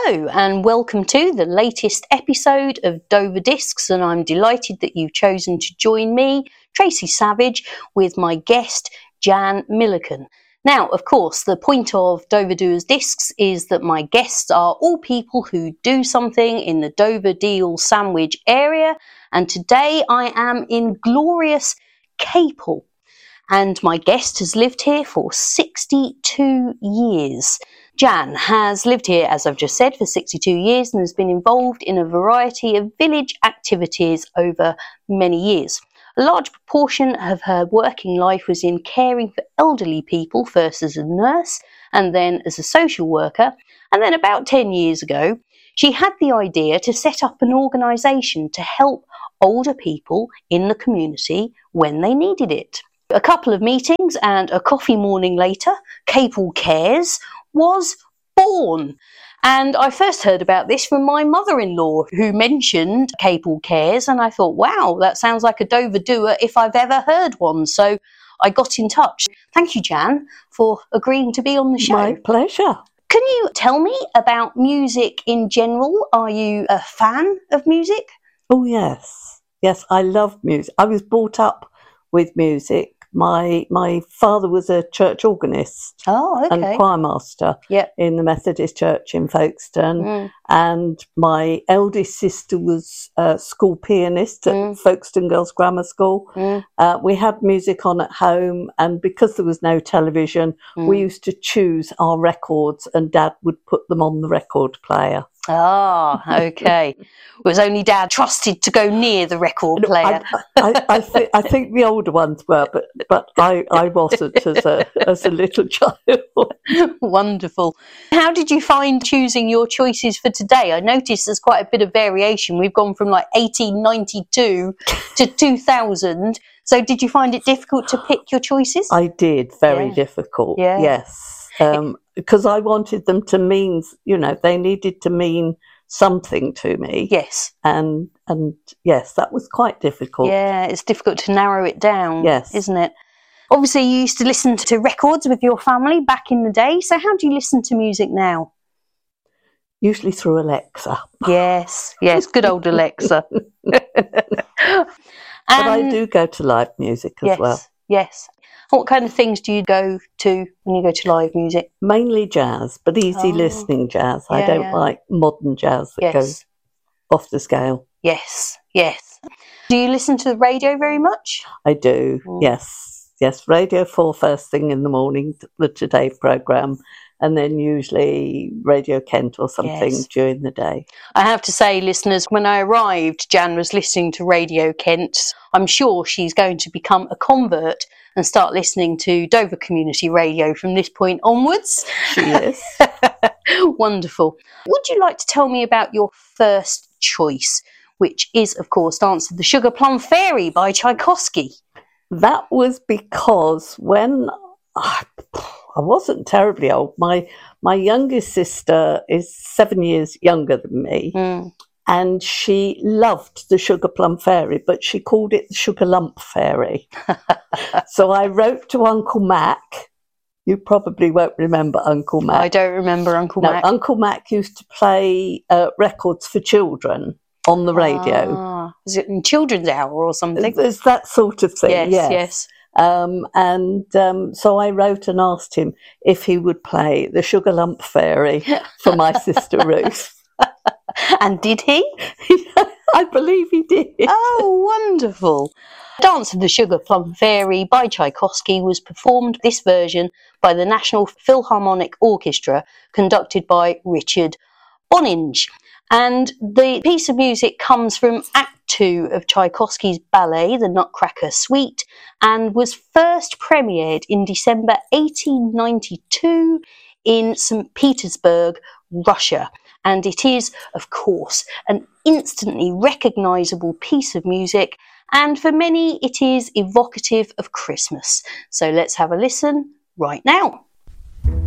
Hello and welcome to the latest episode of Dover Discs, and I'm delighted that you've chosen to join me, Tracy Savage, with my guest Jan Milliken. Now, of course, the point of Dover Doers Discs is that my guests are all people who do something in the Dover Deal Sandwich area, and today I am in glorious Capel, and my guest has lived here for 62 years. Jan has lived here, as I've just said, for 62 years and has been involved in a variety of village activities over many years. A large proportion of her working life was in caring for elderly people, first as a nurse and then as a social worker. And then about 10 years ago, she had the idea to set up an organisation to help older people in the community when they needed it. A couple of meetings and a coffee morning later, Capel Cares was born. And I first heard about this from my mother-in-law, who mentioned Capel Cares, and I thought, wow, that sounds like a Dover doer if I've ever heard one. So I got in touch. Thank you, Jan, for agreeing to be on the show. My pleasure. Can you tell me about music in general? Are you a fan of music? Oh, yes. Yes, I love music. I was brought up with music. My father was a church organist and choir master in the Methodist Church in Folkestone, and my eldest sister was a school pianist at Folkestone Girls Grammar School. We had music on at home, and because there was no television, we used to choose our records, and Dad would put them on the record player. Ah, okay. It was only Dad trusted to go near the record player. I think the older ones were, but I wasn't as a little child. Wonderful. How did you find choosing your choices for today? I noticed there's quite a bit of variation. We've gone from like 1892 to 2000. So did you find it difficult to pick your choices? I did. Very difficult. Yeah. Yes. Because I wanted them to mean, they needed to mean something to me. Yes. And yes, that was quite difficult. Yeah, it's difficult to narrow it down, yes, isn't it? Obviously, you used to listen to records with your family back in the day. So how do you listen to music now? Usually through Alexa. Yes, good old Alexa. But I do go to live music as well. Yes. What kind of things do you go to when you go to live music? Mainly jazz, but easy listening jazz. I don't like modern jazz that goes off the scale. Yes. Do you listen to the radio very much? I do, yes. Radio 4 first thing in the morning, the Today programme, and then usually Radio Kent or something during the day. I have to say, listeners, when I arrived, Jan was listening to Radio Kent. I'm sure she's going to become a convert and start listening to Dover Community Radio from this point onwards. She is. Wonderful. Would you like to tell me about your first choice, which is, of course, Dance of the Sugar Plum Fairy by Tchaikovsky? That was because when I wasn't terribly old, my youngest sister is 7 years younger than me, and she loved the Sugar Plum Fairy, but she called it the Sugar Lump Fairy. So I wrote to Uncle Mac. You probably won't remember Uncle Mac. I don't remember Uncle Mac. Uncle Mac used to play records for children on the radio. Is it in Children's Hour or something? There's that sort of thing, yes. So I wrote and asked him if he would play the Sugar Lump Fairy for my sister Ruth. And did he? I believe he did. Oh, wonderful. Dance of the Sugar Plum Fairy by Tchaikovsky was performed, this version, by the National Philharmonic Orchestra, conducted by Richard Boninge. And the piece of music comes from Act 2 of Tchaikovsky's ballet, The Nutcracker Suite, and was first premiered in December 1892 in St. Petersburg, Russia. And it is, of course, an instantly recognisable piece of music, and for many it is evocative of Christmas. So let's have a listen right now.